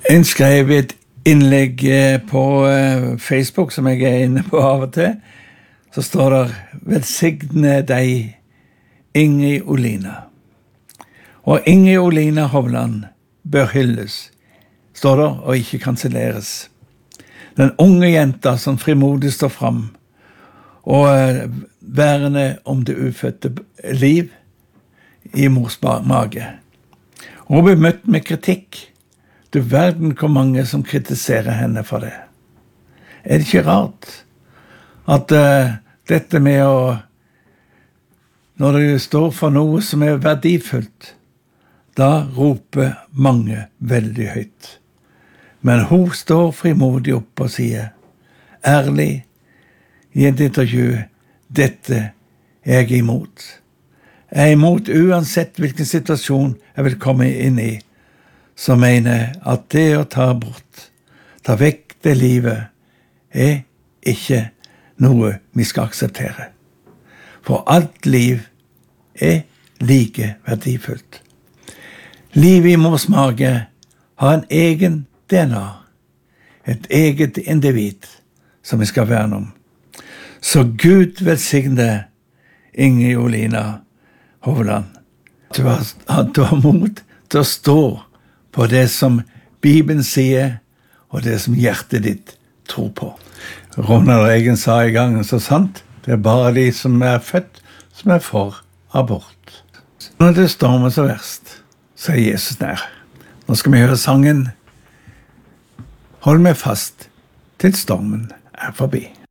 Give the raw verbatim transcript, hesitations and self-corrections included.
En skrev et innlegg på Facebook, som jeg er inne på av og til. Så står der, velsigne deg, Ingrid Olina. Og Ingrid Olina Hovland bør hylles, står der, og ikke kanselleres. Den unge jenta som frimodig står fram, og værende om det ufødte liv i mors mage. Og hun ble møtt med kritikk. Du verden hvor mange som kritiserer henne for det. Er det ikke rart at uh, dette med å, når du står for noe som er verdifullt, da roper mange veldig høyt. Men hun står frimodig opp og sier, ærlig, i et intervju, dette er jeg imot. Jeg er imot uansett hvilken situasjon jeg vil komme inn i, som mener at det å ta bort, ta vekk det livet, er ikke noe vi skal akseptere. For alt liv er like verdifullt. Livet i mors mage har en egen D N A, et eget individ som vi skal verne om. Så Gud velsigne Ingrid Olina Hovland. Du har, du har mot til å stå på det som Bibelen sier, og det som hjertet ditt tror på. Ronald Reagan sa i gangen så sant, det er bare de som er født, som er for abort. Når det stormer så verst, så er Jesus nær. Nå skal vi høre sangen. Hold meg fast til stormen er forbi.